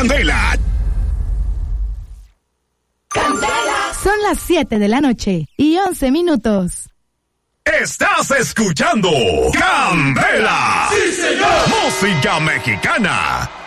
Candela. Son las 7 de la noche y 11 minutos. Estás escuchando Candela. ¡Sí, señor! Música mexicana.